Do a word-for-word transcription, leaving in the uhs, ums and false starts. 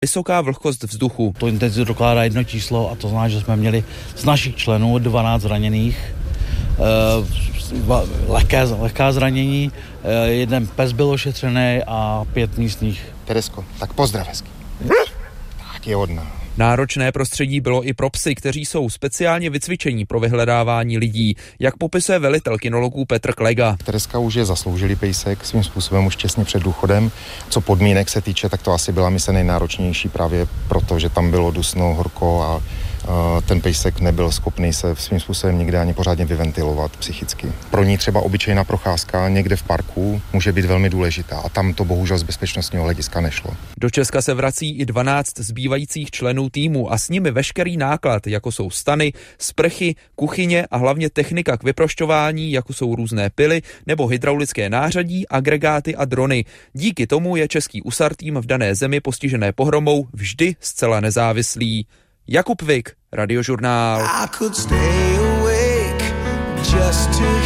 vysoká vlhkost vzduchu. To intenzitu dokládá jedno číslo a to znamená, že jsme měli z našich členů dvanáct zraněných, eh, lehké, lehká zranění, eh, jeden pes byl ošetřený a pět místních. Teresko, tak pozdrav hezky. Tak je hodná. Náročné prostředí bylo i pro psy, kteří jsou speciálně vycvičení pro vyhledávání lidí, jak popisuje velitel kynologů Petr Klega. Tereska už je zasloužilý pejsek, svým způsobem už těsně před důchodem. Co podmínek se týče, tak to asi byla mise nejnáročnější právě proto, že tam bylo dusno, horko a uh, ten pejsek nebyl schopný se svým způsobem nikde ani pořádně vyventilovat psychicky. Pro ní třeba obyčejná procházka někde v parku může být velmi důležitá a tam to bohužel z bezpečnostního hlediska nešlo. Do Česka se vrací i dvanáct zbývajících členů týmu a s nimi veškerý náklad, jako jsou stany, sprchy, kuchyně a hlavně technika k vyprošťování, jako jsou různé pily nebo hydraulické nářadí, agregáty a drony. Díky tomu je český U S A R tým v dané zemi postižené pohromou vždy zcela nezávislý. Jakub Vik, Radiožurnál.